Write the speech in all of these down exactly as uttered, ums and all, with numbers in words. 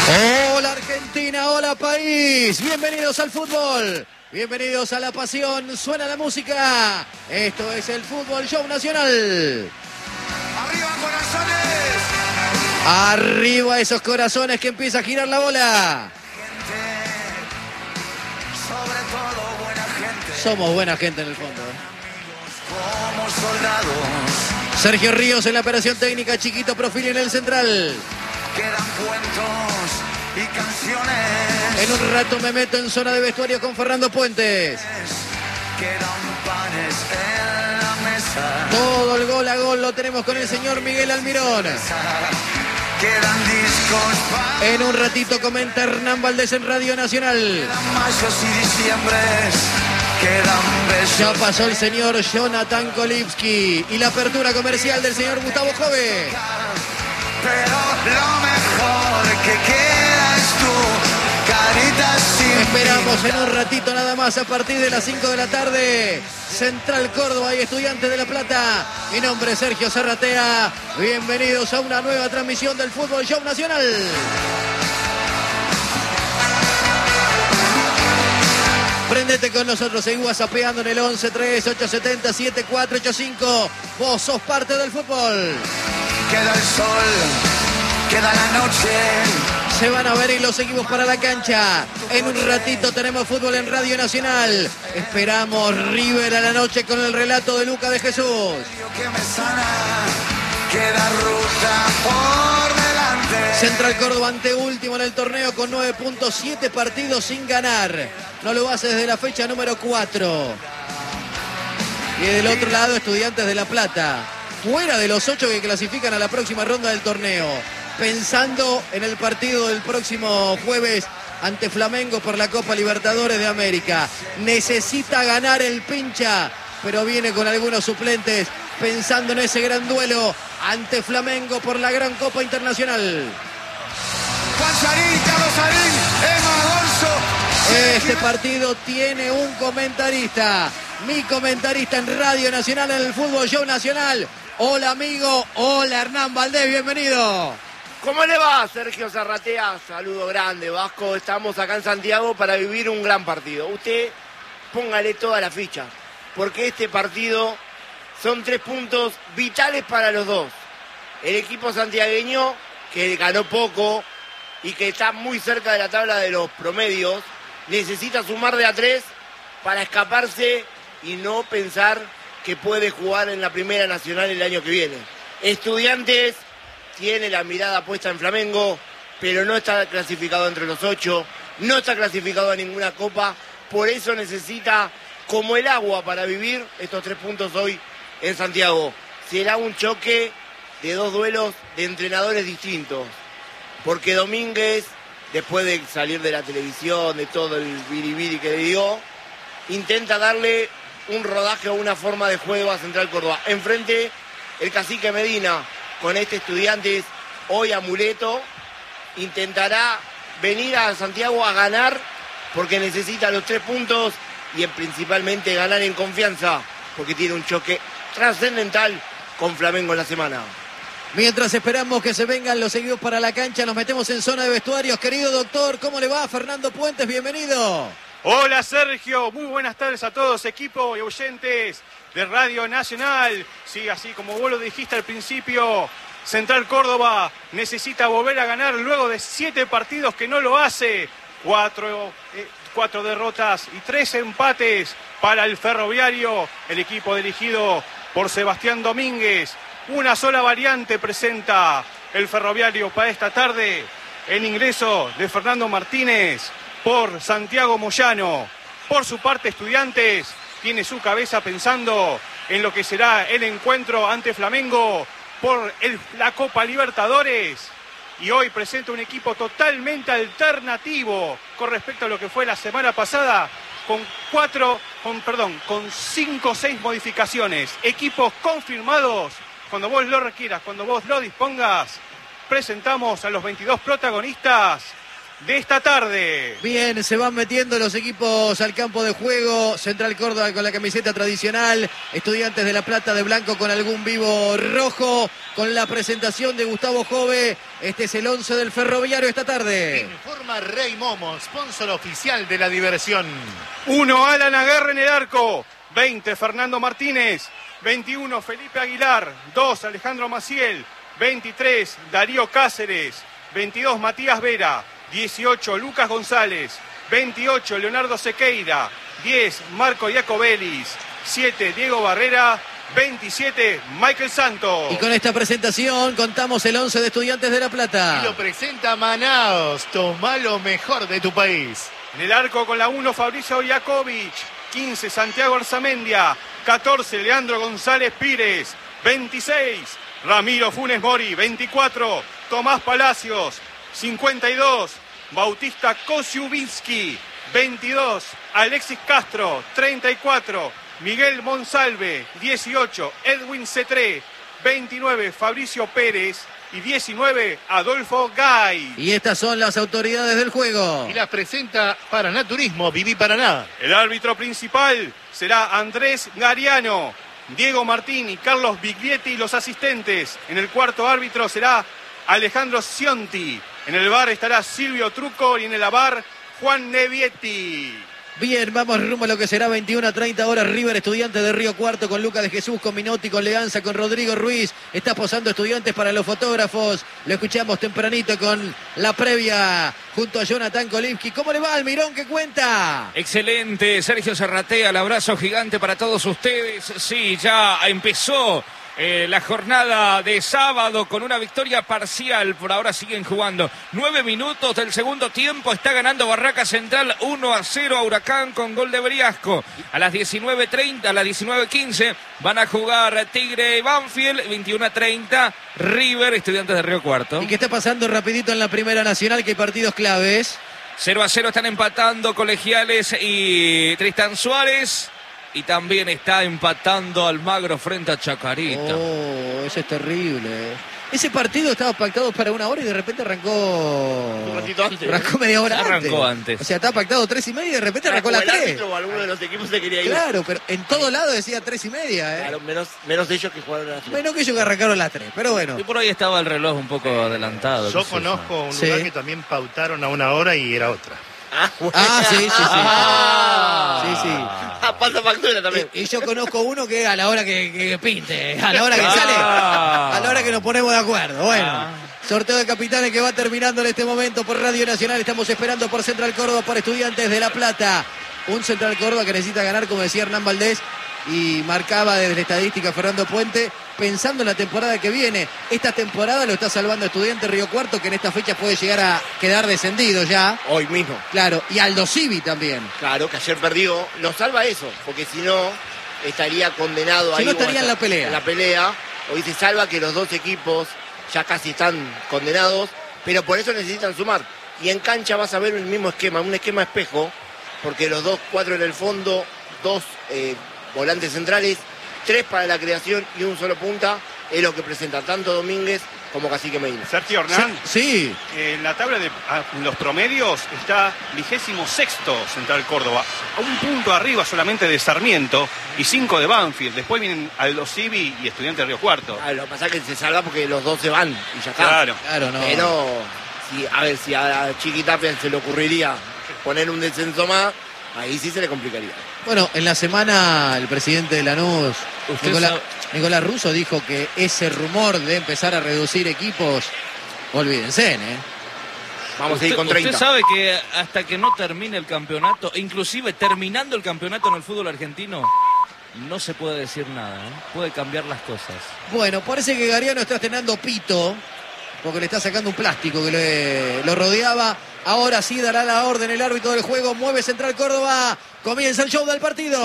Hola Argentina, hola país, bienvenidos al fútbol, bienvenidos a la pasión, suena la música, esto es el Fútbol Show Nacional. ¡Arriba corazones! Arriba esos corazones que empieza a girar la bola. Gente, sobre todo buena gente. Somos buena gente en el fondo. Como soldados. Sergio Ríos en la operación técnica, Chiquito Profili en el central. Quedan cuentos y canciones. En un rato me meto en zona de vestuario con Fernando Puentes. Quedan panes en la mesa. Todo el gol a gol lo tenemos con el señor Miguel Almirón. Quedan discos para... En un ratito comenta Hernán Valdés en Radio Nacional. Quedan mayos y diciembres. Quedan besos. Ya pasó el señor Jonathan Kolipski y la apertura comercial del señor Gustavo Jove. Pero lo mejor que queda es tu carita sin Esperamos pintar. en un ratito nada más a partir de las cinco de la tarde. Central Córdoba y Estudiantes de La Plata. Mi nombre es Sergio Zarratea. Bienvenidos a una nueva transmisión del Fútbol Show Nacional. Prendete con nosotros, seguí whatsappeando en el once tres ocho siete cero siete cuatro ocho cinco. Vos sos parte del fútbol. Queda el sol, queda la noche. Se van a ver y los seguimos para la cancha. En un ratito tenemos fútbol en Radio Nacional. Esperamos River a la noche con el relato de Luca de Jesús. Que me sana, queda ruta por delante. Central Córdoba anteúltimo en el torneo con nueve puntos, siete partidos sin ganar. No lo hace desde la fecha número cuatro. Y del otro lado, Estudiantes de La Plata. Fuera de los ocho que clasifican a la próxima ronda del torneo. Pensando en el partido del próximo jueves ante Flamengo por la Copa Libertadores de América. Necesita ganar el pincha, pero viene con algunos suplentes pensando en ese gran duelo ante Flamengo por la gran Copa Internacional. Juan Sarín, Carlos Sarín, Emma Alonso. Este partido tiene un comentarista. Mi comentarista en Radio Nacional, en el Fútbol Show Nacional. Hola amigo, hola Hernán Valdés, bienvenido. ¿Cómo le va, Sergio Zarratea? Saludo grande, Vasco. Estamos acá en Santiago para vivir un gran partido. Usted póngale toda la ficha, porque este partido son tres puntos vitales para los dos. El equipo santiagueño, que ganó poco y que está muy cerca de la tabla de los promedios, necesita sumar de a tres para escaparse y no pensar que puede jugar en la Primera Nacional el año que viene. Estudiantes tiene la mirada puesta en Flamengo, pero no está clasificado entre los ocho, no está clasificado a ninguna copa, por eso necesita como el agua para vivir estos tres puntos hoy en Santiago. Será un choque de dos duelos de entrenadores distintos, porque Domínguez, después de salir de la televisión, de todo el biribiri que le dio, intenta darle un rodaje o una forma de juego a Central Córdoba. Enfrente, el cacique Medina, con este Estudiantes, hoy amuleto, intentará venir a Santiago a ganar, porque necesita los tres puntos y principalmente ganar en confianza, porque tiene un choque trascendental con Flamengo en la semana. Mientras esperamos que se vengan los seguidos para la cancha, nos metemos en zona de vestuarios. Querido doctor, ¿cómo le va? Fernando Puentes, bienvenido. Hola Sergio, muy buenas tardes a todos, equipo y oyentes de Radio Nacional. Sí, así como vos lo dijiste al principio, Central Córdoba necesita volver a ganar luego de siete partidos que no lo hace. Cuatro, eh, cuatro derrotas y tres empates para el Ferroviario, el equipo dirigido por Sebastián Domínguez. Una sola variante presenta el Ferroviario para esta tarde, el ingreso de Fernando Martínez por Santiago Moyano. Por su parte, Estudiantes tiene su cabeza pensando en lo que será el encuentro ante Flamengo por el, la Copa Libertadores. Y hoy presenta un equipo totalmente alternativo con respecto a lo que fue la semana pasada, con cuatro, con, perdón, con cinco o seis modificaciones. Equipos confirmados. Cuando vos lo requieras, cuando vos lo dispongas, presentamos a los veintidós protagonistas de esta tarde. Bien, se van metiendo los equipos al campo de juego. Central Córdoba con la camiseta tradicional. Estudiantes de La Plata de blanco con algún vivo rojo. Con la presentación de Gustavo Jove. Este es el once del Ferroviario esta tarde. Informa Rey Momo, sponsor oficial de la diversión. uno, Alan Aguerre en el arco. veinte, Fernando Martínez. veintiuno, Felipe Aguilar. dos, Alejandro Maciel. veintitrés, Darío Cáceres. veintidós, Matías Vera. dieciocho, Lucas González. veintiocho, Leonardo Sequeira. diez, Marco Iacobelis. siete, Diego Barrera. veintisiete, Michael Santos. Y con esta presentación contamos el once de Estudiantes de La Plata. Y lo presenta Manaos. Toma lo mejor de tu país. En el arco con la uno, Fabricio Iakovic. quince, Santiago Arzamendia. catorce, Leandro González Pires. veintiséis, Ramiro Funes Mori. veinticuatro, Tomás Palacios. cincuenta y dos, Bautista Kosiubinsky. veintidós, Alexis Castro. treinta y cuatro, Miguel Monsalve. dieciocho, Edwin Cetré. veintinueve, Fabricio Pérez. Y diecinueve, Adolfo Gay. Y estas son las autoridades del juego. Y las presenta Paraná Turismo, Viví Paraná. El árbitro principal será Andrés Gariano. Diego Martín y Carlos Biglietti y los asistentes. En el cuarto árbitro será Alejandro Cionti. En el bar estará Silvio Truco y en el avar Juan Nevietti. Bien, vamos rumbo a lo que será veintiuna a treinta horas. River, Estudiantes de Río Cuarto con Lucas de Jesús, con Minotti, con Leanza, con Rodrigo Ruiz. Está posando Estudiantes para los fotógrafos. Lo escuchamos tempranito con la previa junto a Jonathan Kolimski. ¿Cómo le va, Almirón? ¿Qué cuenta? Excelente, Sergio Serratea, el abrazo gigante para todos ustedes. Sí, ya empezó Eh, la jornada de sábado con una victoria parcial. Por ahora siguen jugando nueve minutos del segundo tiempo. Está ganando Barraca Central uno a cero a Huracán con gol de Briasco. A las diecinueve treinta, a las diecinueve quince van a jugar Tigre y Banfield. veintiuno a treinta River, Estudiantes de Río Cuarto. ¿Y qué está pasando rapidito en la Primera Nacional? Que hay partidos claves. cero a cero están empatando Colegiales y Tristan Suárez. Y también está empatando Almagro frente a Chacarita. Oh, eso es terrible. Ese partido estaba pactado para una hora y de repente arrancó... Un ratito antes. Arrancó media hora antes. Arrancó antes. O sea, estaba pactado tres y media y de repente arrancó Como las el tres. árbitro o alguno de los equipos se quería ir. Claro, pero en todo lado decía tres y media, ¿eh? Claro, menos, menos ellos que jugaron a las tres. Menos que ellos que arrancaron las tres, pero bueno. Y por ahí estaba el reloj un poco adelantado. Yo qué sé conozco un Sí. lugar que también pautaron a una hora y era otra. Ah, bueno. Ah, sí, sí, sí. Ah. Sí, sí. Ah, pasa factura también. Y, y yo conozco uno que a la hora que, que pinte, a la hora que Ah. sale, a la hora que nos ponemos de acuerdo. Bueno, Ah. sorteo de capitanes que va terminando en este momento por Radio Nacional. Estamos esperando por Central Córdoba, por Estudiantes de La Plata. Un Central Córdoba que necesita ganar, como decía Hernán Valdés, y marcaba desde la estadística Fernando Puente, pensando en la temporada que viene. Esta temporada lo está salvando Estudiantes Río Cuarto, que en esta fecha puede llegar a quedar descendido ya. Hoy mismo. Claro, y Aldo Civi también. Claro, que ayer perdió. Lo salva eso, porque si no, estaría condenado Si ahí. no, estaría como en la pelea. En la pelea. Hoy se salva que los dos equipos ya casi están condenados, pero por eso necesitan sumar. Y en cancha vas a ver el mismo esquema, un esquema espejo, porque los dos, cuatro en el fondo, dos eh, volantes centrales, tres para la creación y un solo punta, es lo que presenta tanto Domínguez como Cacique Medina. Sergio Hernán, Sí, en la tabla de a, los promedios está vigésimo sexto Central Córdoba, a un punto arriba solamente de Sarmiento y cinco de Banfield. Después vienen Aldo Civi y Estudiantes de Río Cuarto. Ah, lo que pasa es que se salva porque los dos se van y ya está. Claro. claro, no. Pero, si, a ver, si a Chiquitapia se le ocurriría poner un descenso más, ahí sí se le complicaría. Bueno, en la semana el presidente de Lanús, Usted Nicolás, sabe- Nicolás Russo, dijo que ese rumor de empezar a reducir equipos, olvídense, ¿eh? Vamos a ir Usted, con treinta. usted sabe que hasta que no termine el campeonato, inclusive terminando el campeonato en el fútbol argentino, no se puede decir nada, ¿eh? Puede cambiar las cosas. Bueno, parece que Gariano está estrenando pito, porque le está sacando un plástico que le, lo rodeaba. Ahora sí dará la orden el árbitro del juego, mueve Central Córdoba, comienza el show del partido.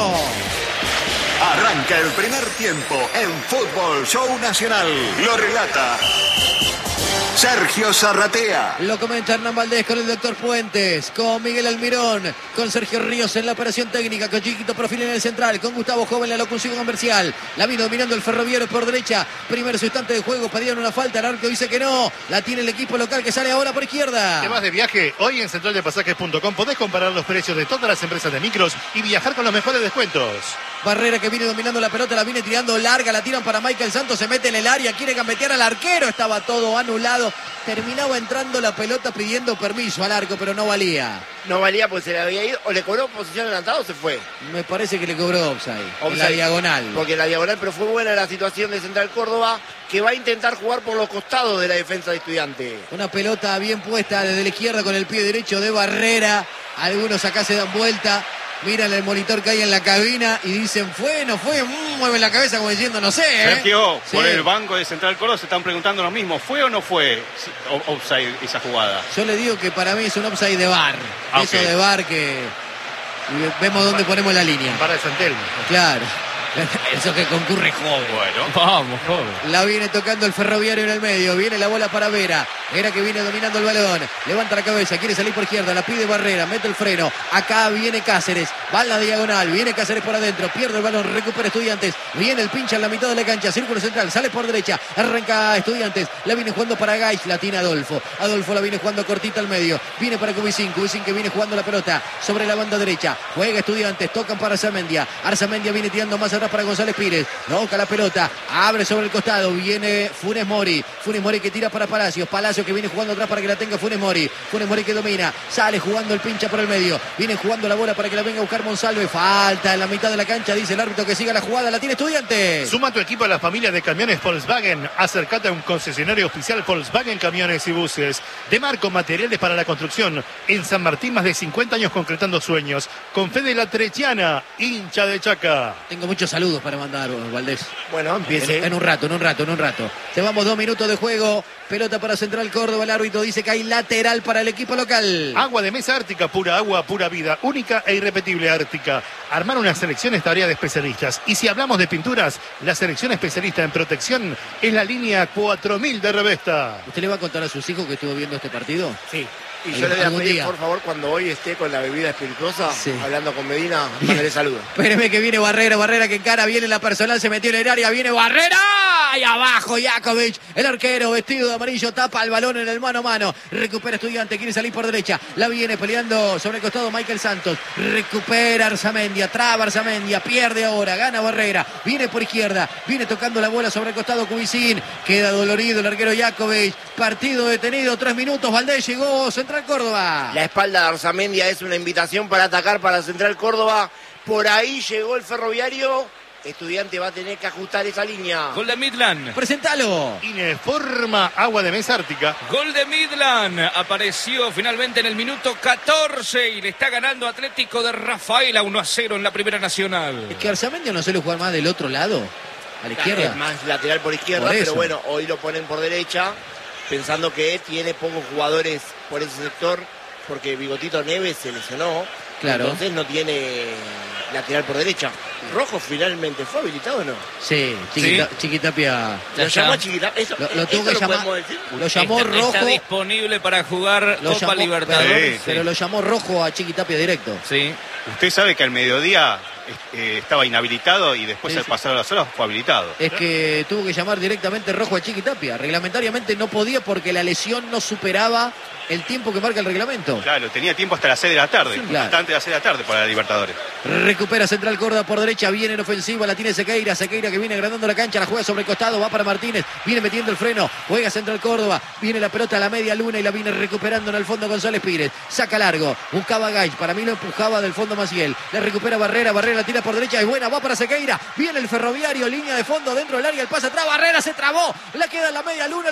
Arranca el primer tiempo en Fútbol Show Nacional. Lo relata Sergio Zarratea. Lo comenta Hernán Valdés con el doctor Puentes, con Miguel Almirón, con Sergio Ríos en la operación técnica, con Chiquito Profil en el central, con Gustavo Joven en la locución comercial. La vino dominando el Ferroviario por derecha. Primer instante de juego, pedían una falta, el arco dice que no. La tiene el equipo local que sale ahora por izquierda. ¿Te vas de viaje? Hoy en central de pasajes punto com podés comparar los precios de todas las empresas de micros y viajar con los mejores descuentos. Barrera que viene dominando la pelota, la viene tirando larga, la tiran para Michael Santos, se mete en el área, quiere gambetear al arquero, estaba todo anulado. Terminaba entrando la pelota pidiendo permiso al arco, pero no valía. No valía porque se le había ido, o le cobró posición adelantada o se fue. Me parece que le cobró offside, Offside. en la diagonal. Porque en la diagonal, pero fue buena la situación de Central Córdoba, que va a intentar jugar por los costados de la defensa de Estudiantes. Una pelota bien puesta desde la izquierda con el pie derecho de Barrera. Algunos acá se dan vuelta. Miran el monitor que hay en la cabina y dicen, ¿fue? ¿No fue? Mm, mueven la cabeza como diciendo, no sé. ¿eh? Sergio, Sí. por el banco de Central Córdoba se están preguntando lo mismo. ¿Fue o no fue offside esa jugada? Yo le digo que para mí es un offside de V A R. Ah, Eso ok. de V A R que vemos dónde ponemos la línea. Para de Santelmo. Claro. Eso que concurre joven. Bueno. Vamos, joven. La viene tocando el Ferroviario en el medio. Viene la bola para Vera. Vera que viene dominando el balón. Levanta la cabeza. Quiere salir por izquierda. La pide Barrera. Mete el freno. Acá viene Cáceres. Va en la diagonal. Viene Cáceres por adentro. Pierde el balón. Recupera Estudiantes. Viene el pincha en la mitad de la cancha. Círculo central. Sale por derecha. Arranca Estudiantes. La viene jugando para Gaich. La tiene Adolfo. Adolfo la viene jugando cortita al medio. Viene para Cubicín. Cubicín que viene jugando la pelota sobre la banda derecha. Juega Estudiantes. Tocan para Arzamendia. Arzamendia viene tirando más atrás para González Pires. Toca la pelota. Abre sobre el costado. Viene Funes Mori. Funes Mori que tira para Palacios. Palacios que viene jugando atrás para que la tenga Funes Mori. Funes Mori que domina. Sale jugando el pincha por el medio. Viene jugando la bola para que la venga a buscar Monsalve. Falta en la mitad de la cancha. Dice el árbitro que siga la jugada. La tiene Estudiantes. Suma tu equipo a la familia de camiones Volkswagen. Acércate a un concesionario oficial Volkswagen Camiones y Buses. De Marco Materiales para la Construcción. En San Martín, más de cincuenta años concretando sueños. Con Fede La Trechiana, hincha de Chaca. Tengo muchos saludos para mandar, Valdés. Bueno, empiece. En, en un rato, en un rato, en un rato. Llevamos dos minutos de juego. Pelota para Central Córdoba. El árbitro dice que hay lateral para el equipo local. Agua de mesa Ártica, pura agua, pura vida. Única e irrepetible Ártica. Armar una selección es tarea de especialistas. Y si hablamos de pinturas, la selección especialista en protección es la línea cuatro mil de Revesta. ¿Usted le va a contar a sus hijos que estuvo viendo este partido? Sí. Y yo le voy a ¿Algún pedir, día? por favor, cuando hoy esté con la bebida espirituosa, Sí. hablando con Medina, mándale saludos. Espéreme que viene Barrera, Barrera que encara, viene la personal, se metió en el área, viene Barrera, y abajo Jakovic, el arquero vestido de amarillo, tapa el balón en el mano a mano, recupera Estudiante, quiere salir por derecha, la viene peleando sobre el costado Michael Santos, recupera Arzamendia, traba Arzamendia, pierde ahora, gana Barrera, viene por izquierda, viene tocando la bola sobre el costado Cubicín, queda dolorido el arquero Jakovic, partido detenido, tres minutos, Valdés llegó Central Córdoba. La espalda de Arzamendia es una invitación para atacar para Central Córdoba. Por ahí llegó el Ferroviario. Estudiante va a tener que ajustar esa línea. Gol de Midland. Presentalo. Ineforma agua de mesa Ártica. Gol de Midland. Apareció finalmente en el minuto catorce y le está ganando Atlético de Rafaela uno a cero en la Primera Nacional. Es que Arzamendia no suele jugar más del otro lado, a la izquierda. Es más lateral por izquierda, Por eso. pero bueno, hoy lo ponen por derecha, pensando que tiene pocos jugadores por ese sector, porque Bigotito Neves se lesionó. Claro. Entonces no tiene lateral por derecha. ¿Rojo finalmente fue habilitado o no? Sí, Chiquita, Chiquitapia. Lo Ya llamó está. Chiquita. Eso, Lo, lo esto tuvo que lo llamar. podemos decir. Lo llamó está, Rojo. está disponible para jugar Lo Copa llamó, Libertadores. pero, Sí, pero sí. lo llamó Rojo a Chiquitapia directo. Sí. Usted sabe que al mediodía eh, estaba inhabilitado y después Sí, al sí. pasar las horas fue habilitado. Es que tuvo que llamar directamente Rojo a Chiquitapia. Reglamentariamente no podía porque la lesión no superaba el tiempo que marca el reglamento. Claro, tenía tiempo hasta las seis de la tarde, Sí, claro. hasta antes de las seis de la tarde para la Libertadores. Recupera Central Córdoba por derecha, viene en ofensiva, la tiene Sequeira, Sequeira que viene agrandando la cancha, la juega sobre el costado, va para Martínez, viene metiendo el freno, juega Central Córdoba, viene la pelota a la media luna y la viene recuperando en el fondo González Pires, saca largo, buscaba Gaich, para mí lo empujaba del fondo Maciel, le recupera Barrera, Barrera la tira por derecha, es buena, va para Sequeira, viene el Ferroviario, línea de fondo dentro del área, el pase atrás, Barrera se trabó, le queda en la media luna el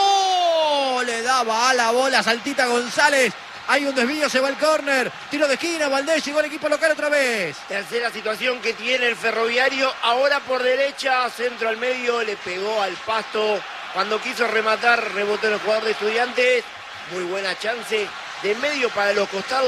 disparo, le daba a la bola, saltita González. Hay un desvío, se va el córner. Tiro de esquina, Valdés, llegó el equipo local otra vez. Tercera situación que tiene el Ferroviario. Ahora por derecha, centro al medio, le pegó al pasto. Cuando quiso rematar, rebotó en el jugador de Estudiantes. Muy buena chance. De medio para los costados,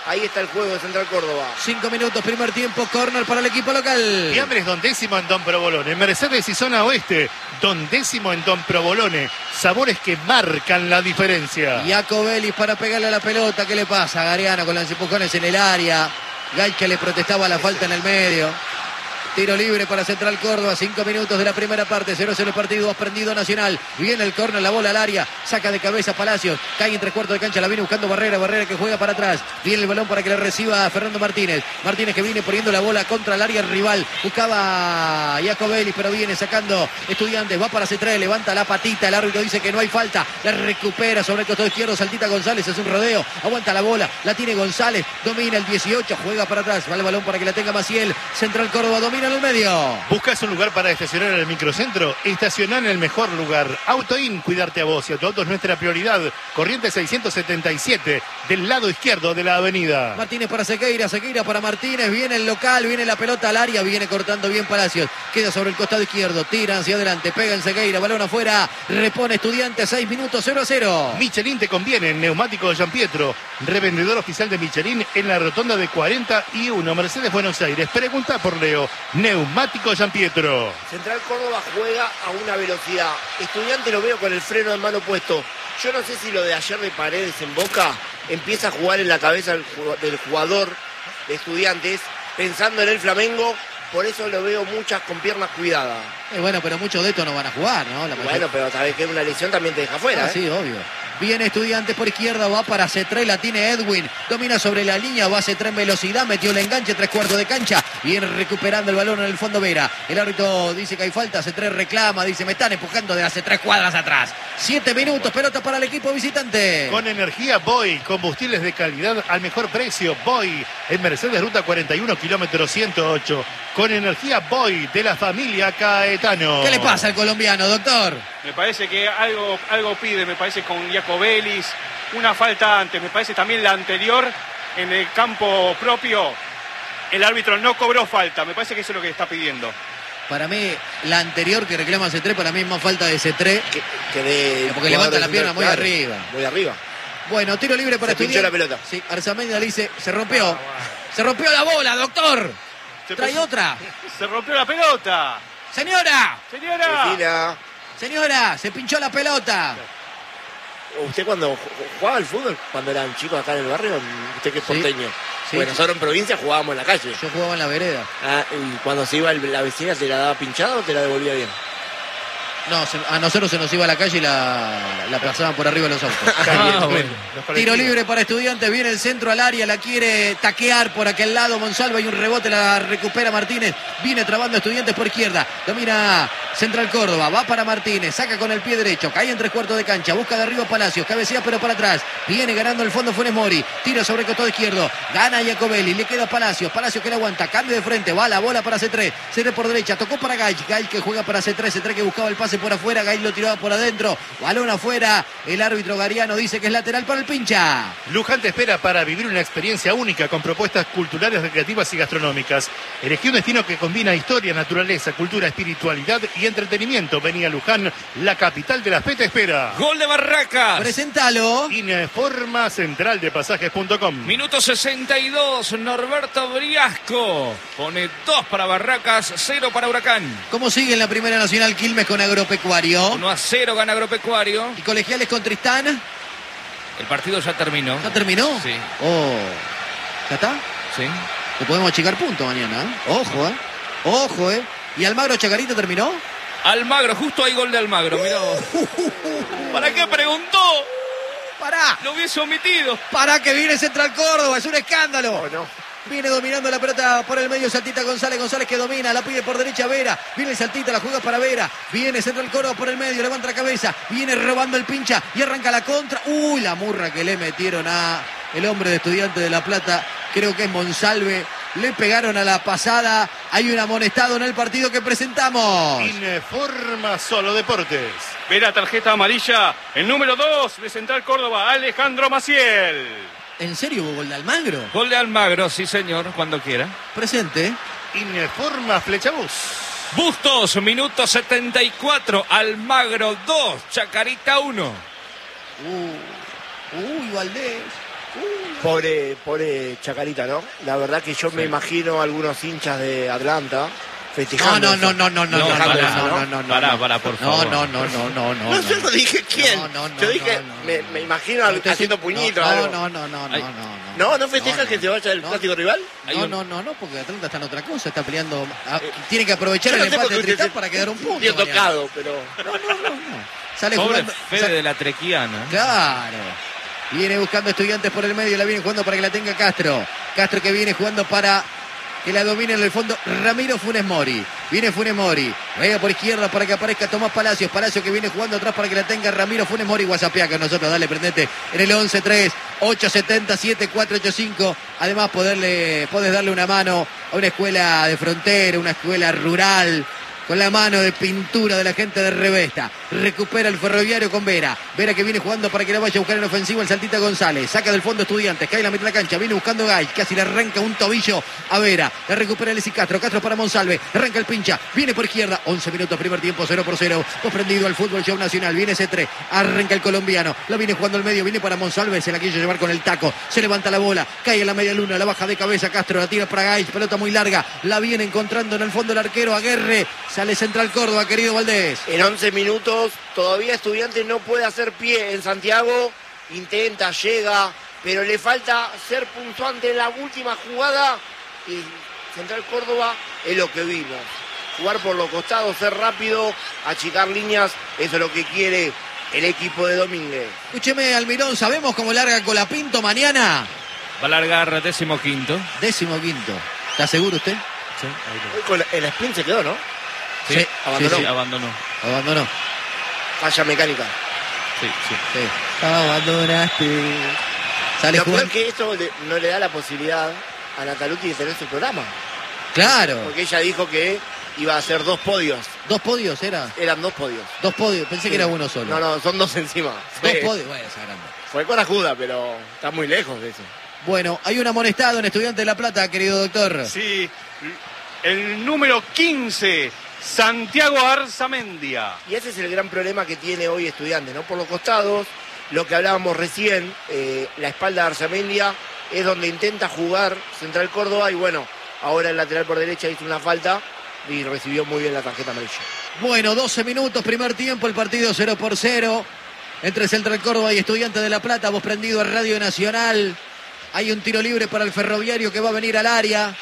Ahí está el juego de Central Córdoba. Cinco minutos, primer tiempo, córner para el equipo local. Fiambre es dondécimo en Don Provolone. Mercedes y zona oeste, dondécimo en Don Provolone. Sabores que marcan la diferencia. Jaco Vélez para pegarle a la pelota. ¿Qué le pasa a Gariano con los empujones en el área? Gay que le protestaba la falta en el medio. Tiro libre para Central Córdoba, cinco minutos de la primera parte, cero cero el partido, ha prendido Nacional. Viene el córner, la bola al área, saca de cabeza Palacios, cae en tres cuartos de cancha, la viene buscando Barrera, Barrera que juega para atrás. Viene el balón para que le reciba a Fernando Martínez. Martínez que viene poniendo la bola contra el área rival. Buscaba a Jaco Vélez, pero viene sacando Estudiantes, va para C tres, levanta la patita, el árbitro dice que no hay falta, la recupera sobre el costado izquierdo, Saltita González, hace un rodeo, aguanta la bola, la tiene González, domina el dieciocho, juega para atrás, va el balón para que la tenga Maciel. Central Córdoba domina en el medio. ¿Buscas un lugar para estacionar en el microcentro? Estacioná en el mejor lugar. Autoin, cuidarte a vos y a tu auto es nuestra prioridad. Corrientes seiscientos setenta y siete, del lado izquierdo de la avenida. Martínez para Sequeira, Sequeira para Martínez, viene el local, viene la pelota al área, viene cortando bien Palacios, queda sobre el costado izquierdo, tira hacia adelante, pega en Sequeira, balón afuera, repone Estudiantes, seis minutos, cero a cero. Michelin te conviene, neumático de Gianpietro, revendedor oficial de Michelin en la rotonda de cuarenta y uno, Mercedes Buenos Aires. Pregunta por Leo, neumático Gianpietro. Central Córdoba juega a una velocidad. Estudiante lo veo con el freno en mano puesto. Yo no sé si lo de ayer de Paredes en Boca empieza a jugar en la cabeza del jugador de Estudiantes, pensando en el Flamengo. Por eso lo veo muchas con piernas cuidadas. Eh, bueno, pero muchos de estos no van a jugar, ¿no? La bueno, pero sabes que una lesión también te deja fuera. Ah, ¿eh? Sí, obvio. Viene Estudiantes por izquierda, va para C tres, la tiene Edwin. Domina sobre la línea, va C tres en velocidad, metió el enganche, tres cuartos de cancha. Viene recuperando el balón en el fondo Vera. El árbitro dice que hay falta, C tres reclama, dice me están empujando de hace tres cuadras atrás. Siete minutos, pelota para el equipo visitante. Con energía Boy, combustibles de calidad al mejor precio. Boy, en Mercedes Ruta cuarenta y uno, kilómetro ciento ocho. Con energía Boy, de la familia Caetano. ¿Qué le pasa al colombiano, doctor? Me parece que algo, algo pide, me parece con Jaco Vélez, una falta antes, me parece también la anterior en el campo propio. El árbitro no cobró falta, me parece que eso es lo que está pidiendo. Para mí, la anterior que reclama C tres, para mí es más falta de C tres. Que, que de Porque levanta la pierna muy claro, arriba. Muy arriba. Bueno, tiro libre para Se pinchó Estudiantes. la pelota. Sí, Arzamendi le dice, se rompió. Se rompió la bola, doctor. Se Trae puso- otra. Se rompió la pelota. Señora, Señora. Decila, señora, se pinchó la pelota. usted cuando ju- jugaba al fútbol, cuando eran chicos acá en el barrio, usted que es Sí. porteño. Sí. Bueno, nosotros en provincia jugábamos en la calle. Yo jugaba en la vereda. Ah, y cuando se iba el- la vecina, ¿te la daba pinchada o te la devolvía bien? No, se- a nosotros se nos iba a la calle y la, la pasaban por arriba de los autos. Caliente, Ah, bueno. los Tiro colectivos. libre para Estudiantes, viene el centro al área, la quiere taquear por aquel lado Monsalva y un rebote la recupera Martínez, viene trabando Estudiantes por izquierda, domina Central Córdoba, va para Martínez, saca con el pie derecho, cae en tres cuartos de cancha, busca de arriba Palacios, cabecea pero para atrás, viene ganando el fondo Funes Mori, tira sobre el costado izquierdo, gana Jacobelli, le queda Palacios, Palacios que le aguanta, cambio de frente, va la bola para C tres, C tres por derecha, tocó para Gay, Gay que juega para C tres, C tres que buscaba el pase por afuera, Gay lo tiraba por adentro, balón afuera, el árbitro Gariano dice que es lateral para el pincha. Luján te espera para vivir una experiencia única con propuestas culturales, recreativas y gastronómicas. Elegí un destino que combina historia, naturaleza, cultura, espiritualidad y entretenimiento. Vení a Luján, la capital de la fe te espera. Gol de Barracas. Presentalo. Informa central de pasajes punto com. Minuto sesenta y dos, Norberto Briasco pone dos para Barracas, cero para Huracán. ¿Cómo sigue en la Primera Nacional Quilmes con Agropecuario? uno a cero gana Agropecuario. ¿Y Colegiales con Tristán? El partido ya terminó. ¿Ya terminó? Sí. Oh, ¿ya está? Sí. Le podemos achicar punto mañana, ¿eh? Ojo, ¿eh? Ojo, ¿eh? ¿Y Almagro Chacarita terminó? Almagro, justo hay gol de Almagro, mirá vos. ¿Para qué preguntó? ¡Pará! Lo hubiese omitido. ¡Pará que viene Central Córdoba! ¡Es un escándalo! ¿O no? Viene dominando la pelota por el medio, Saltita González, González que domina, la pide por derecha Vera, viene Saltita, la juega para Vera, viene Central Córdoba por el medio, levanta la cabeza, viene robando el pincha y arranca la contra. Uy, la murra que le metieron a el hombre de Estudiante de La Plata, creo que es Monsalve, le pegaron a la pasada, hay un amonestado en el partido que presentamos. Informa Solo Deportes. Ve la tarjeta amarilla, el número dos de Central Córdoba, Alejandro Maciel. ¿En serio hubo gol de Almagro? Gol de Almagro, sí señor, cuando quiera. Presente. Informa Flechabús. Bustos, minuto setenta y cuatro, Almagro dos, Chacarita uno. Uh, uy, Valdés. Pobre, pobre Chacarita, ¿no? La verdad que yo sí. me imagino a algunos hinchas de Atlanta festejando. No, no, no, no, no, no, no, para, no, no, no, no, para, para, por favor. No, no, no, no, no, no. No, yo no dije quién. No, no, no, yo dije, no, no, me, no. me imagino No, haciendo puñitos. No, no, no, no, no, no, no. No, no festeja no, no, que se vaya el no, clásico rival. No, no, no, no, porque Atlanta está en otra cosa, está peleando. A, tiene que aprovechar no el empate de usted Tristán se- para quedar un punto. Bien Mariano. tocado, pero. No, no, no, no. Sale Pobre jugando. Fede sale- de la Trequiana. Claro. Viene buscando Estudiantes por el medio, la viene jugando para que la tenga Castro. Castro que viene jugando para que la domine en el fondo Ramiro Funes Mori. Viene Funes Mori. Venga por izquierda para que aparezca Tomás Palacios. Palacios que viene jugando atrás para que la tenga Ramiro Funes Mori. WhatsAppea con nosotros, dale, prendete en el once tres ocho siete cero siete cuatro ocho cinco. Además, poderle, podés darle una mano a una escuela de frontera, una escuela rural, con la mano de pintura de la gente de Revesta. Recupera el Ferroviario con Vera. Vera que viene jugando para que la vaya a buscar en ofensiva el Saltita González. Saca del fondo Estudiantes. Cae en la mitad de la cancha. Viene buscando Gay. Casi le arranca un tobillo a Vera. La recupera Alexis Castro. Castro para Monsalve. Arranca el pincha. Viene por izquierda. once minutos, primer tiempo, cero por cero. Vos prendido al fútbol show nacional. Viene C tres. Arranca el colombiano. La viene jugando al medio. Viene para Monsalve. Se la quiso llevar con el taco. Se levanta la bola. Cae en la media luna. La baja de cabeza Castro. La tira para Gay. Pelota muy larga. La viene encontrando en el fondo el arquero Aguerre. Sale Central Córdoba, querido Valdés. En once minutos, todavía Estudiantes no puede hacer pie en Santiago. Intenta, llega, pero le falta ser puntuante en la última jugada. Y Central Córdoba es lo que vimos. Jugar por los costados, ser rápido, achicar líneas. Eso es lo que quiere el equipo de Domínguez. Escúcheme, Almirón, ¿sabemos cómo larga Colapinto mañana? Va a largar décimo quinto. Décimo quinto. ¿Está seguro usted? Sí, ahí lo- Hoy con la- el sprint se quedó, ¿no? Sí, Sí, abandonó. sí, abandonó. Abandonó. Falla mecánica. Sí, sí. Sí. Abandonaste. Sale Lo peor jugando. que esto le- no le da la posibilidad a Nataluti de tener su programa. Claro. Porque ella dijo que iba a hacer dos podios. Dos podios era. Eran dos podios. Dos podios. Pensé que era uno solo. No, no, son dos encima. Dos Fue, podios. Bueno, esa grande. fue con ajuda, pero está muy lejos de eso. Bueno, hay un amonestado en Estudiante de La Plata, querido doctor. Sí, el número quince, Santiago Arzamendia. Y ese es el gran problema que tiene hoy Estudiantes, ¿no? Por los costados, lo que hablábamos recién, eh, la espalda de Arzamendia es donde intenta jugar Central Córdoba y bueno, ahora el lateral por derecha hizo una falta y recibió muy bien la tarjeta amarilla. Bueno, doce minutos, primer tiempo, el partido cero por cero. Entre Central Córdoba y Estudiante de La Plata, vos prendido a Radio Nacional. Hay un tiro libre para el Ferroviario que va a venir al área.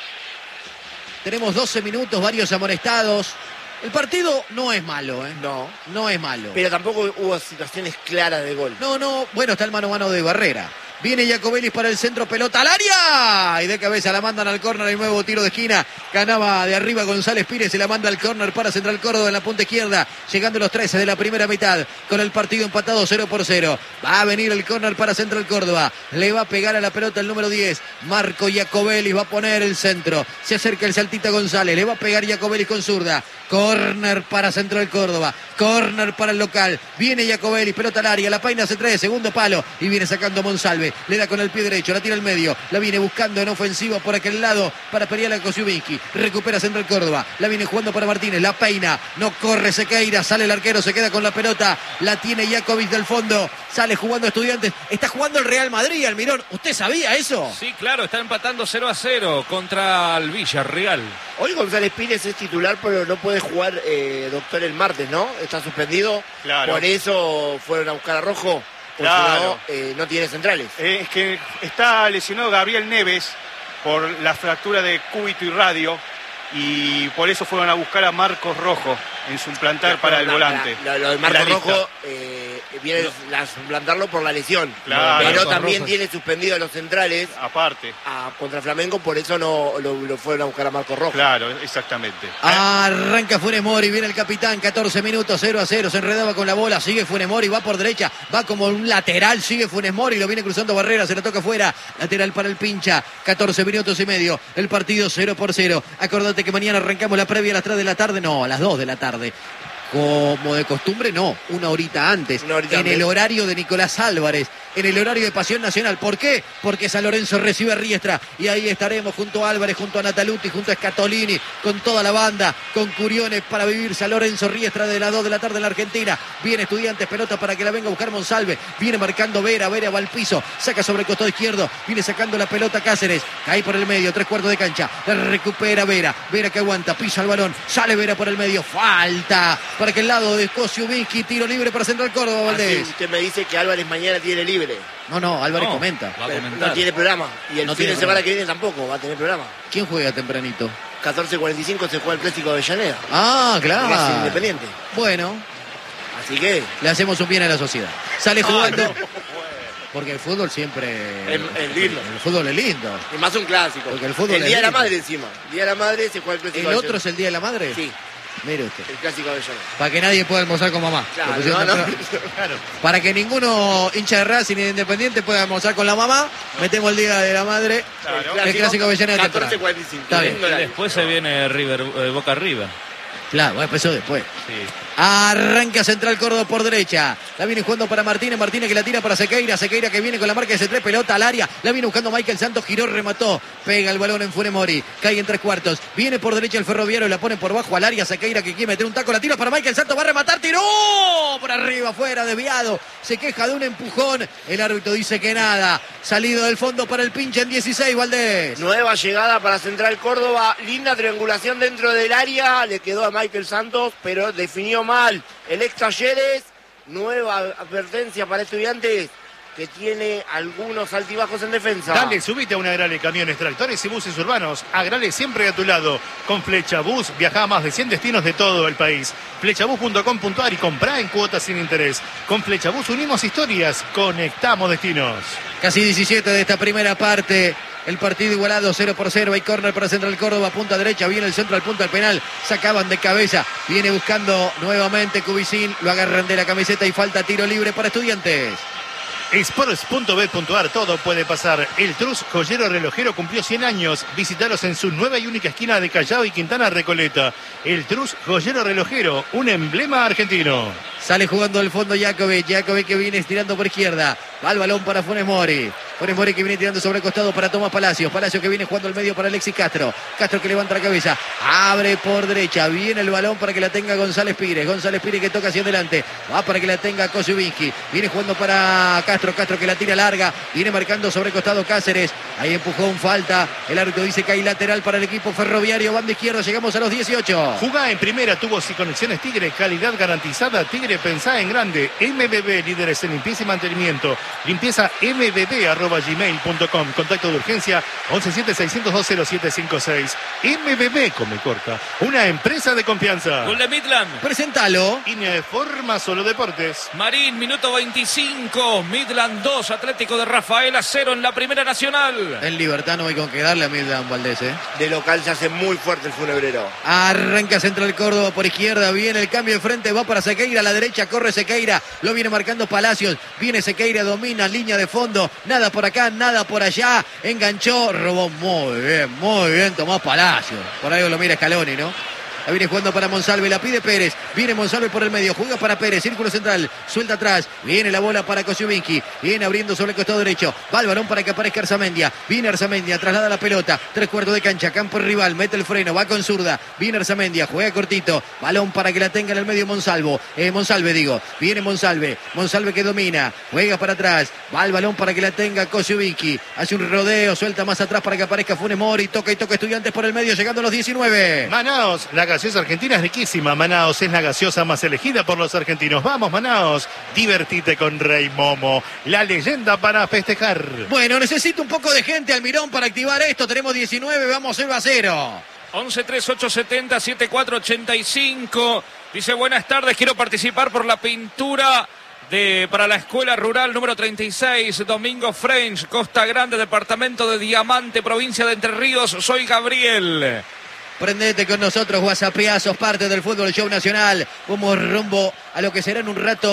Tenemos doce minutos, varios amonestados. El partido no es malo, ¿eh? No, No es malo. pero tampoco hubo situaciones claras de gol. No, no, bueno, está el mano a mano de Barrera. Viene Jacobellis para el centro, pelota al área. Y de cabeza la mandan al córner, el nuevo tiro de esquina. Ganaba de arriba González Pires, se la manda al córner para Central Córdoba en la punta izquierda. Llegando los trece de la primera mitad, con el partido empatado cero por cero. Va a venir el córner para Central Córdoba. Le va a pegar a la pelota el número diez. Marco Jacobellis va a poner el centro. Se acerca el Saltita González. Le va a pegar Jacobellis con zurda. Córner para Central Córdoba. Córner para el local. Viene Jacobellis, pelota al área. La paina se trae, segundo palo. Y viene sacando Monsalve. Le da con el pie derecho, la tira al medio. La viene buscando en ofensiva por aquel lado para pelear a Kosiubinsky. Recupera Central Córdoba. La viene jugando para Martínez. La peina. No corre Sequeira. Sale el arquero, se queda con la pelota. La tiene Jakovic del fondo. Sale jugando Estudiantes. Está jugando el Real Madrid, Almirón. ¿Usted sabía eso? Sí, claro, está empatando cero a cero contra el Villarreal. Hoy González Pires es titular, pero no puede jugar eh, doctor el martes, ¿no? Está suspendido. Claro. Por eso fueron a buscar a Rojo. Porque Claro. si no, eh, no tiene centrales. Eh, es que está lesionado Gabriel Neves por la fractura de cúbito y radio y por eso fueron a buscar a Marcos Rojo en suplantar para el La- volante. la- Lo de En la Marco lista. Rojo eh, viene a suplantarlo por la lesión. Claro. Pero Marcos también Rojo. tiene suspendido a los centrales Aparte, a, contra Flamengo, por eso no lo, lo fueron a buscar a Marco Rojo. claro, exactamente. Arranca Funes Mori, viene el capitán, catorce minutos, cero a cero, se enredaba con la bola, sigue Funes Mori, va por derecha, va como un lateral, sigue Funes Mori, lo viene cruzando Barrera, se la toca afuera, lateral para el pincha, catorce minutos y medio, el partido cero por cero. Acordate que mañana arrancamos la previa a las tres de la tarde, no, a las dos de la tarde. Como de costumbre, no, una horita antes, Una horita en antes. el horario de Nicolás Álvarez. en el horario de Pasión Nacional. ¿Por qué? Porque San Lorenzo recibe a Riestra y ahí estaremos junto a Álvarez, junto a Nataluti, junto a Scatolini, con toda la banda, con Curiones para vivir San Lorenzo Riestra de las dos de la tarde en la Argentina. Viene Estudiantes, pelota para que la venga a buscar Monsalve, viene marcando Vera, Vera va al piso, saca sobre el costado izquierdo, viene sacando la pelota Cáceres, cae por el medio, tres cuartos de cancha, la recupera Vera, Vera que aguanta, pisa el balón, sale Vera por el medio, falta para que el lado de Kosciuszynski, tiro libre para Central Córdoba, Valdés. Así, usted me dice que Álvarez mañana tiene libre. No, no, Álvarez No, comenta. va a Pero comentar. no tiene programa. Y el No fin tiene de semana programa. que viene tampoco va a tener programa. ¿Quién juega tempranito? catorce cuarenta y cinco se juega el Clásico de Avellaneda. Ah, Racing claro. Independiente. Bueno, Así que le hacemos un bien a la sociedad. Sale jugando. Ah, no. Porque el fútbol siempre... Es- es lindo. El fútbol es lindo. y más un clásico. Porque el fútbol el es Día de la lindo. Madre encima. El Día de la Madre se juega el Clásico ¿El de otro es Avellaneda. el Día de la Madre? Sí, Mire usted. el Clásico de Avellaneda. Para que nadie pueda almorzar con mamá. Claro, Lo pusieron no, no. temprano. Para que ninguno hincha de Racing ni de Independiente pueda almorzar con la mamá, metemos el Día de la Madre. Claro. El Clásico de Avellaneda catorce temprano. cuarenta y cinco. Está bien. Lindo Y horario. después se viene River, eh, Boca River. Claro, bueno, empezó después. Sí. Arranca Central Córdoba por derecha. La viene jugando para Martínez. Martínez que la tira para Sequeira. Sequeira que viene con la marca de ese tres. Pelota al área. La viene buscando Michael Santos. Giró, remató. Pega el balón en Funemori. Cae en tres cuartos. Viene por derecha el Ferroviario. La pone por bajo al área. Sequeira que quiere meter un taco. La tira para Michael Santos. Va a rematar. Tiró. Por arriba, fuera, desviado. Se queja de un empujón. El árbitro dice que nada. Salido del fondo para el pinche en dieciséis, Valdés. Nueva llegada para Central Córdoba. Linda triangulación dentro del área. Le quedó a Michael Santos, pero definió mal el ex Talleres. Nueva advertencia para Estudiantes, que tiene algunos altibajos en defensa. Dale, subite a una Agrale Camiones, Tractores y Buses Urbanos. Agrale siempre a tu lado. Con Flecha Bus viaja a más de cien destinos de todo el país. flechabus punto com punto ar y comprá en cuotas sin interés. Con Flecha Bus unimos historias, conectamos destinos. Casi diecisiete de esta primera parte. El partido igualado cero por cero. Hay córner para Central Córdoba. Punta derecha. Viene el centro al punto al penal. Sacaban de cabeza. Viene buscando nuevamente Cubicín. Lo agarran de la camiseta y falta tiro libre para Estudiantes. Sports punto bet punto ar, todo puede pasar. El Trus Joyero Relojero cumplió cien años. Visítalos en su nueva y única esquina de Callao y Quintana Recoleta. El Trus Joyero Relojero, un emblema argentino. Sale jugando al fondo Jakovic. Jakovic que viene estirando por izquierda. Va el balón para Funes Mori. Funes Mori que viene tirando sobre el costado para Tomás Palacios. Palacios que viene jugando al medio para Alexis Castro. Castro que levanta la cabeza. Abre por derecha. Viene el balón para que la tenga González Pires. González Pires que toca hacia adelante. Va para que la tenga Kosciuszynski. Viene jugando para Castro. Castro que la tira larga. Viene marcando sobre el costado Cáceres. Ahí empujón, falta. El árbitro dice que hay lateral para el equipo Ferroviario. Banda izquierda. Llegamos a los dieciocho. Jugá en primera, tubos y conexiones Tigre, calidad garantizada. Tigre, pensá en grande. M B B, líderes en limpieza y mantenimiento. Limpieza m b b arroba gmail punto com. Contacto de urgencia once siete seiscientos dos cero siete cinco seis. M B B, come corta. Una empresa de confianza. Gol de Midland. Presentalo. Informa Solo Deportes. Marín, minuto veinticinco. Midland dos, Atlético de Rafaela cero en la Primera Nacional. En Libertad no hay con qué darle a Midland Valdés, ¿eh? De local se hace muy fuerte el funebrero. Arranca Central Córdoba por izquierda, viene el cambio de frente, va para Sequeira, a la derecha corre Sequeira, lo viene marcando Palacios, viene Sequeira, domina, línea de fondo, nada por acá, nada por allá, enganchó, robó muy bien, muy bien Tomás Palacios, por ahí lo mira Scaloni, ¿no? La viene jugando para Monsalve, la pide Pérez. Viene Monsalve por el medio, juega para Pérez, círculo central, suelta atrás. Viene la bola para Kosciuszynski, viene abriendo sobre el costado derecho. Va el balón para que aparezca Arzamendia. Viene Arzamendia, traslada la pelota. Tres cuartos de cancha, campo rival, mete el freno, va con zurda. Viene Arzamendia, juega cortito. Balón para que la tenga en el medio Monsalvo. Eh, Monsalve, digo. Viene Monsalve. Monsalve que domina, juega para atrás. Va el balón para que la tenga Kosciuszynski. Hace un rodeo, suelta más atrás para que aparezca Funes Mori. Toca y toca Estudiantes por el medio, llegando a los diecinueve. Manaos, la gaseosa argentina es riquísima. Manaos es la gaseosa más elegida por los argentinos. Vamos, Manaos, divertite con Rey Momo, la leyenda para festejar. Bueno, necesito un poco de gente, Almirón, para activar esto. Tenemos diecinueve, vamos cero a cero. once tres ocho setenta setenta y cuatro ochenta y cinco. Dice, buenas tardes, quiero participar por la pintura de para la escuela rural número treinta y seis, Domingo French, Costa Grande, departamento de Diamante, provincia de Entre Ríos. Soy Gabriel. Prendete con nosotros, WhatsApp, sos parte del Fútbol Show Nacional. Vamos rumbo a lo que será en un rato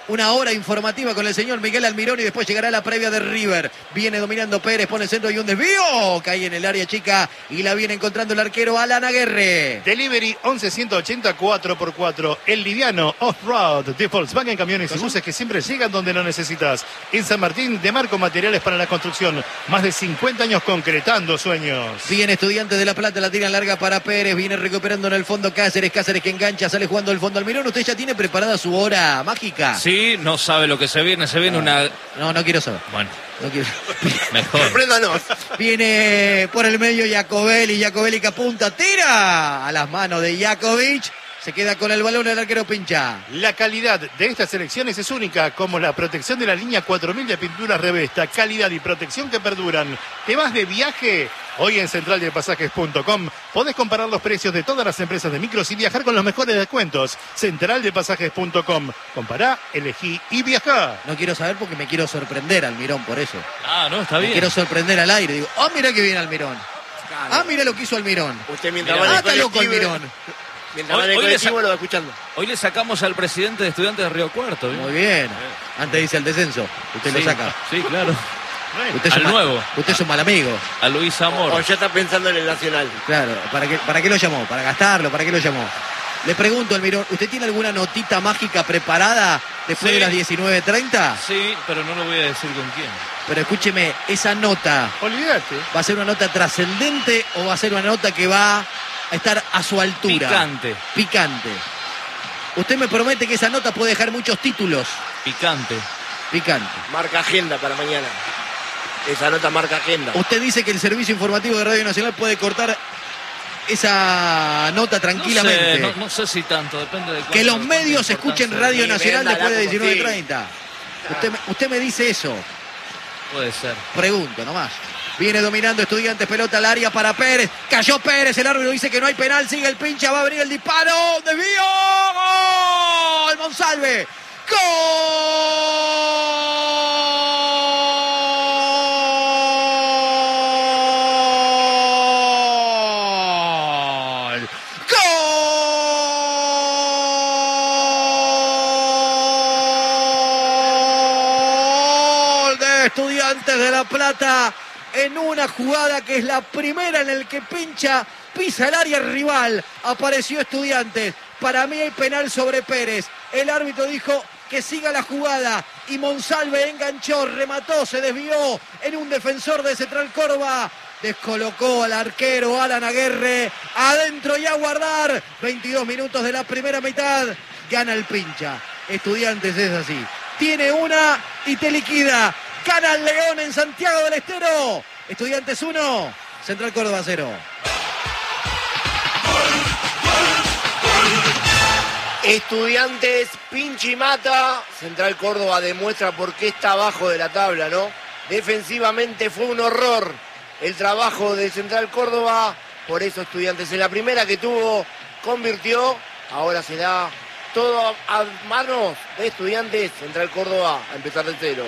una hora informativa con el señor Miguel Almirón y después llegará la previa de River. Viene dominando Pérez, pone el centro y un desvío. Cae en el área chica y la viene encontrando el arquero Alan Aguerre. Delivery once ciento ochenta cuatro por cuatro. El liviano Off-Road de Volkswagen Camiones y Buses que siempre llegan donde lo necesitas. En San Martín, de Marco Materiales para la Construcción. Más de cincuenta años concretando sueños. Viene Estudiantes de La Plata, la tira larga para Pérez. Viene recuperando en el fondo Cáceres. Cáceres que engancha, sale jugando el fondo Almirón. ¿Usted ya tiene preparada su hora mágica? Sí, no sabe lo que se viene. Se viene no, una... No, no quiero saber. Bueno. No quiero. Mejor. Sorpréndanos. Viene por el medio Jacobelli. Jacobelli que apunta, tira a las manos de Jakovic. Se queda con el balón el arquero Pincha. La calidad de estas elecciones es única, como la protección de la línea cuatro mil de pinturas Revesta. Calidad y protección que perduran. ¿Te vas de viaje? Hoy en central de pasajes punto com podés comparar los precios de todas las empresas de micros y viajar con los mejores descuentos. central de pasajes punto com. Compará, elegí y viajá. No quiero saber porque me quiero sorprender, Almirón, por eso. Ah, no, está me bien. quiero sorprender al aire. Digo, ah, oh, mira que viene Almirón. Ah, mira lo que hizo Almirón. Usted mientras Mirá. va Ah, en el está loco colectivo, Almirón. Mientras va en Hoy- el hoy le colectivo sa- lo va escuchando. Hoy le sacamos al presidente de Estudiantes de Río Cuarto. ¿bien? Muy bien. Antes dice el descenso. Usted Sí, lo saca. Sí, claro. Usted es Al un ma- nuevo. Usted es un mal amigo. A Luis Amor. O ya está pensando en el Nacional. Claro. ¿Para qué, ¿Para qué lo llamó? ¿Para gastarlo? ¿Para qué lo llamó? Le pregunto, Almirón, ¿usted tiene alguna notita mágica preparada después Sí. de las diecinueve treinta? Sí, pero no lo voy a decir con quién. Pero escúcheme, esa nota, Olvídate. ¿va a ser una nota trascendente o va a ser una nota que va a estar a su altura? Picante. Picante. Usted me promete que esa nota puede dejar muchos títulos. Picante. Picante. Marca agenda para mañana. Esa nota marca agenda. Usted dice que el servicio informativo de Radio Nacional puede cortar esa nota tranquilamente. No sé, no, no sé si tanto, depende de Que los cuánto- medios cuánta escuchen importancia Radio Sí, Nacional véndala después de como diecinueve sí. treinta. Usted, me- usted me dice eso. Puede ser. Pregunto nomás. Viene dominando Estudiantes, pelota al área para Pérez. Cayó Pérez, el árbitro dice que no hay penal. Sigue el pincha, va a venir el disparo. ¡Desvío! ¡Gol! Monsalve. ¡Gol! ¡Gol! De Estudiantes de La Plata en una jugada que es la primera en el que pincha, pisa el área rival. Apareció Estudiantes. Para mí hay penal sobre Pérez. El árbitro dijo que siga la jugada y Monsalve enganchó, remató, se desvió en un defensor de Central Córdoba. Descolocó al arquero Alan Aguerre. Adentro y a guardar. veintidós minutos de la primera mitad. Gana el pincha. Estudiantes es así. Tiene una y te liquida. Gana el León en Santiago del Estero. Estudiantes uno, Central Córdoba cero. Estudiantes, pinche y mata. Central Córdoba demuestra por qué está abajo de la tabla, ¿no? Defensivamente fue un horror el trabajo de Central Córdoba. Por eso Estudiantes en la primera que tuvo convirtió. Ahora será todo a manos de Estudiantes. Central Córdoba a empezar de cero.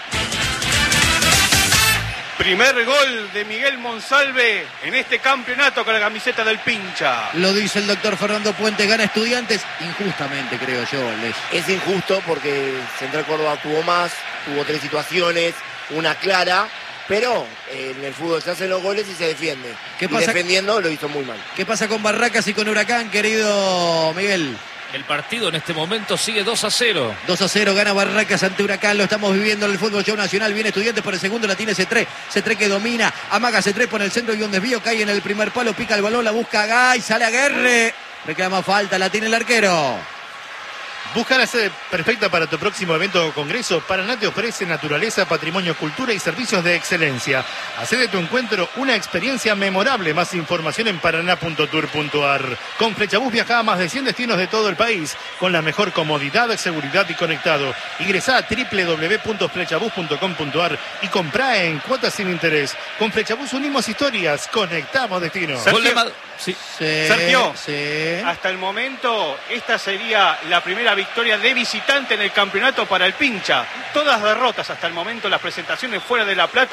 Primer gol de Miguel Monsalve en este campeonato con la camiseta del pincha. Lo dice el doctor Fernando Puente. Gana Estudiantes injustamente, creo yo, Les. Es injusto porque Central Córdoba tuvo más, tuvo tres situaciones, una clara, pero eh, en el fútbol se hacen los goles y se defiende. ¿Qué Y pasa? defendiendo lo hizo muy mal. ¿Qué pasa con Barracas y con Huracán, querido Miguel? El partido en este momento sigue dos a cero. dos a cero gana Barracas ante Huracán, lo estamos viviendo en el fútbol show nacional. Viene Estudiantes por el segundo, la tiene Cetré. Cetré que domina, amaga Cetré, pone el centro y un desvío, cae en el primer palo, pica el balón, la busca a Gay, sale a Guerre. Reclama falta, la tiene el arquero. Busca la sede perfecta para tu próximo evento o congreso. Paraná te ofrece naturaleza, patrimonio, cultura y servicios de excelencia. Hacé de tu encuentro una experiencia memorable. Más información en paraná punto tour punto ar. Con Flechabús viaja a más de cien destinos de todo el país con la mejor comodidad, seguridad y conectado. Ingresá a doble u doble u doble u punto flechabús punto com punto ar y comprá en cuotas sin interés. Con Flechabús unimos historias, conectamos destinos. Sergio. Gol de Mad- sí. Sí, Sergio. sí. Hasta el momento, esta sería la primera victoria de visitante en el campeonato para el pincha. Todas derrotas hasta el momento, las presentaciones fuera de La Plata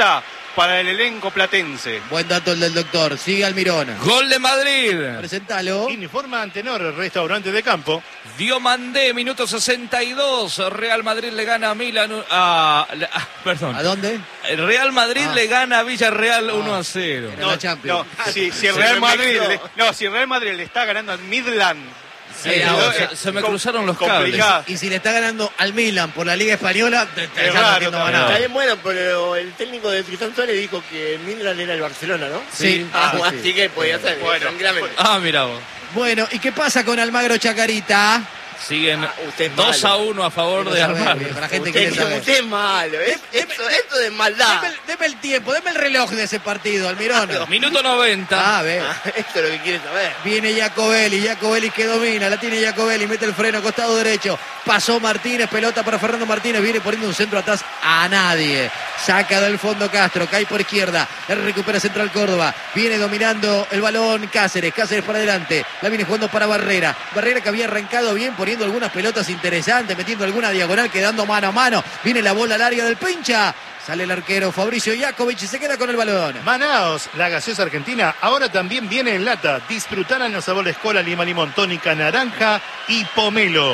para el elenco platense. Buen dato el del doctor. Sigue Almirón. Gol de Madrid. Presentalo. Informa Antenor, restaurante de campo. Diomandé, minuto sesenta y dos. Real Madrid le gana a Milan. A, a- perdón. ¿A dónde? El Real Madrid Ah. le gana a Villarreal uno a cero. Era la Champions. No, si, si el Se Real me Madrid, mezcló. le, no, si el Real Madrid le está ganando al Midland. Sí, eh, no, eh, se, se me com- cruzaron los complicado. cables. Y si le está ganando al Milan por la Liga Española, te, te Es está raro metiendo también. ganado. Está bien bueno, pero el técnico de Tristán Suárez dijo que Midland era el Barcelona, ¿no? Sí. Ah, Ah, bueno, sí. así que podía ser, Bueno, tranquilamente. Ah, mira vos. Bueno, ¿y qué pasa con Almagro Chacarita? Siguen Ah, usted es dos a malo. uno a favor No de sabe, Almagro. para la gente usted, que le sabe. usted es malo, ¿eh? Esto, esto de maldad. Deme, el- deme el tiempo, deme el reloj de ese partido, Almirón. Minuto noventa. Ah, ve. Ah, esto es lo que quiere saber. Viene Jacobelli, Jacobelli que domina, la tiene Jacobelli, mete el freno, costado derecho, pasó Martínez, pelota para Fernando Martínez, viene poniendo un centro atrás a nadie, saca del fondo Castro, cae por izquierda, la recupera Central Córdoba, viene dominando el balón Cáceres, Cáceres para adelante, la viene jugando para Barrera, Barrera que había arrancado bien, poniendo algunas pelotas interesantes, metiendo alguna diagonal, quedando mano a mano, viene la bola al área del pincha, sale el arquero Fabricio Jakovic y se queda con el balón. Manaos, la gaseosa argentina, ahora también viene en lata. Disfrutarán los sabores cola, lima, limón, tónica, naranja y pomelo.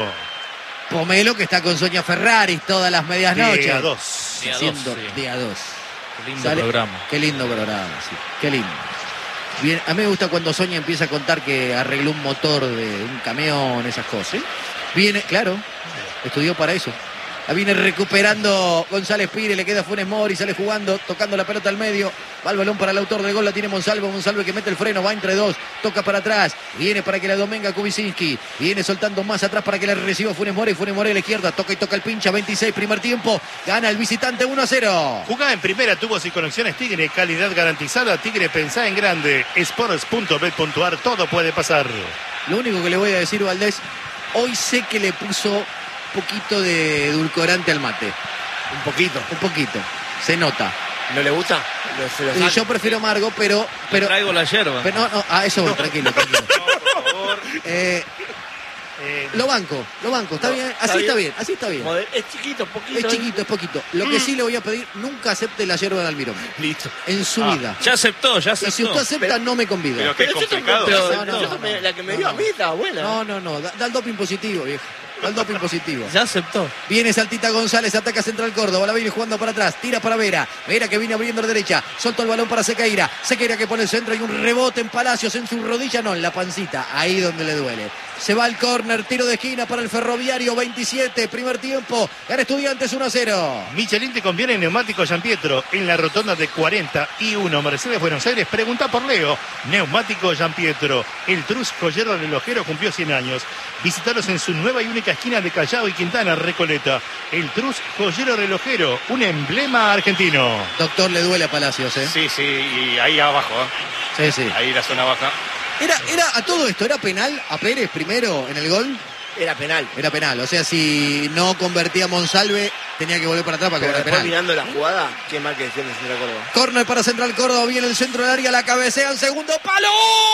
Pomelo que está con Sonia Ferrari todas las medias noches. Día dos. Día Haciendo dos, sí. día dos. Qué lindo Sale- programa. Qué lindo programa, sí. Qué lindo. Bien, a mí me gusta cuando Sonia empieza a contar que arregló un motor de un camión, esas cosas. ¿Sí? Viene, claro, estudió para eso. La viene recuperando González Pire, le queda Funes Mori, sale jugando, tocando la pelota al medio. Va el balón para el autor del gol, la tiene Monsalvo. Monsalvo que mete el freno, va entre dos, toca para atrás. Viene para que la domenga Kubicinski. Viene soltando más atrás para que la reciba Funes Mori. Funes Mori a la izquierda, toca y toca el pincha. veintiséis, primer tiempo. Gana el visitante uno a cero. Jugá en primera, tubos y conexiones Tigre, calidad garantizada. Tigre, pensá en grande. Sports punto bet punto ar, todo puede pasar. Lo único que le voy a decir, Valdés, hoy sé que le puso un poquito de edulcorante al mate. Un poquito. Un poquito. Se nota. ¿No le gusta? Lo- se lo Y saco. yo prefiero amargo, pero... pero, Traigo la yerba. pero no, no, a eso voy, tranquilo, tranquilo. Por favor. Eh, Eh, lo banco, lo banco. Está No, bien, está así está bien. bien, así está bien. Moder- Es chiquito, poquito. Es chiquito, es poquito. Lo que sí le voy a pedir, nunca acepte la yerba de Almirón. Listo. En su Ah, vida. Ya aceptó, ya Y si aceptó. usted acepta, Pero- no me convida. Pero qué Pero yo complicado. pero- No, pero no, yo no, me- no. la que me No, dio a no. mí estaba buena. No, no, no. Da, da el doping positivo, viejo. Da el doping positivo. Ya aceptó. Viene Saltita González, ataca Central Córdoba, la viene jugando para atrás, tira para Vera, Vera que viene abriendo a la derecha, soltó el balón para Sequeira, Sequeira que pone el centro y un rebote en Palacios, en su rodilla, no, en la pancita, ahí donde le duele. Se va al córner, tiro de esquina para el Ferroviario, veintisiete, primer tiempo, gana Estudiantes uno a cero. Michelin te conviene en neumático San Pietro en la rotonda de cuarenta y uno Mercedes Buenos Aires. Pregunta por Leo. Neumático San Pietro. El Trus joyero relojero cumplió cien años. Visítalos en su nueva y única esquina de Callao y Quintana, Recoleta. El Trus joyero relojero, un emblema argentino. Doctor, le duele a Palacios, ¿eh? Sí, sí, y ahí abajo, ¿eh? Sí, sí. Ahí la zona baja. Era, era a todo esto, ¿era penal a Pérez primero en el gol? Era penal. Era penal, o sea, si no convertía a Monsalve, tenía que volver para atrás para Pero cobrar después penal. mirando la jugada, qué mal que defiende Central Córdoba. Córner para Central Córdoba, viene el centro del área, la cabecea en segundo palo.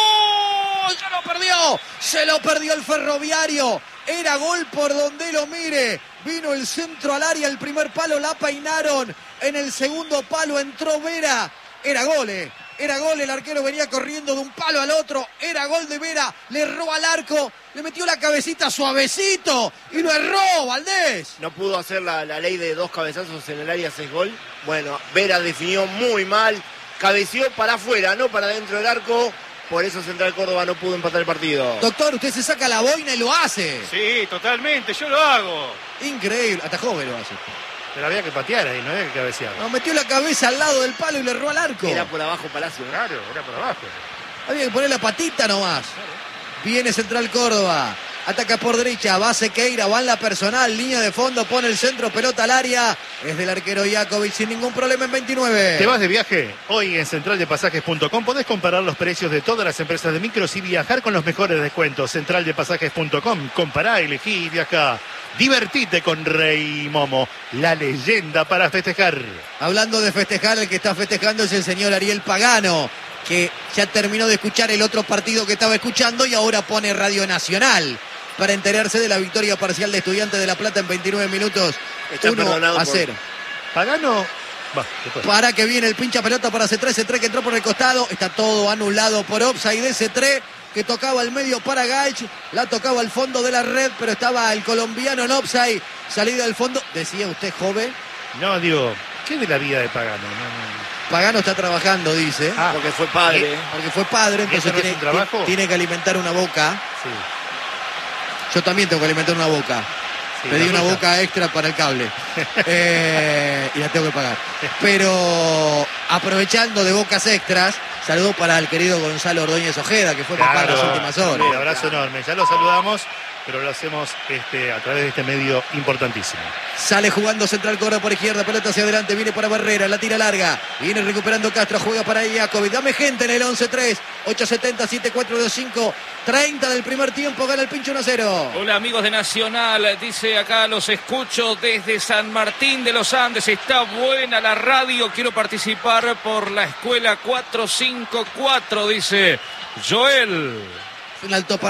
Se lo perdió, se lo perdió el Ferroviario. Era gol por donde lo mire. Vino el centro al área, el primer palo la peinaron. En el segundo palo entró Vera. Era gol, eh. Era gol, el arquero venía corriendo de un palo al otro. Era gol de Vera, le erró al arco. Le metió la cabecita suavecito y lo erró, Valdés. No pudo hacer la, la ley de dos cabezazos en el área, seis gol. Bueno, Vera definió muy mal. Cabeció para afuera, no para dentro del arco. Por eso Central Córdoba no pudo empatar el partido. Doctor, usted se saca la boina y lo hace. Sí, totalmente, yo lo hago. Increíble, hasta joven lo hace. Pero había que patear ahí, no había que cabecear. No, metió la cabeza al lado del palo y le erró al arco. Era por abajo Palacio, ¿no? Claro, era por abajo. Había que poner la patita nomás. Viene Central Córdoba. Ataca por derecha, va Sequeira, va en la personal, línea de fondo, pone el centro, pelota al área. Es del arquero Jakovic sin ningún problema en veintinueve. ¿Te vas de viaje? Hoy en central de pasajes punto com podés comparar los precios de todas las empresas de micros y viajar con los mejores descuentos. central de pasajes punto com. Compará, elegí y viajá. Divertite con Rey Momo, la leyenda para festejar. Hablando de festejar, el que está festejando es el señor Ariel Pagano, que ya terminó de escuchar el otro partido que estaba escuchando y ahora pone Radio Nacional para enterarse de la victoria parcial de Estudiantes de La Plata en veintinueve minutos. Está uno perdonado a por- cero. Pagano Va, después. Para que viene el pincha pelota para C tres, C tres que entró por el costado. Está todo anulado por offside de C tres, que tocaba el medio para Gaich. La tocaba al fondo de la red, pero estaba el colombiano en offside. Salida del fondo. Decía usted, joven. No, digo, ¿qué de la vida de Pagano? No, no. Pagano está trabajando, dice. Ah, Porque fue padre. Porque fue padre, entonces ¿Eso no es tiene, un trabajo? tiene que alimentar una boca. Sí. Yo también tengo que alimentar una boca. Sí, Pedí la una tuya. boca extra para el cable. Eh, y la tengo que pagar. Pero aprovechando de bocas extras, saludo para el querido Gonzalo Ordóñez Ojeda, que fue papá en las Claro, últimas un horas. abrazo enorme. Ya lo saludamos, pero lo hacemos este, a través de este medio importantísimo. Sale jugando Central Córdoba por izquierda, pelota hacia adelante, viene para Barrera, la tira larga, viene recuperando Castro, juega para Iacobi. Dame gente en el once tres, ocho setenta, siete cuatro dos cinco, treinta del primer tiempo, gana el pincho uno a cero. Hola amigos de Nacional, dice acá, los escucho desde San Martín de los Andes, está buena la radio, quiero participar por la escuela cuatrocientos cincuenta y cuatro, dice Joel. Un alto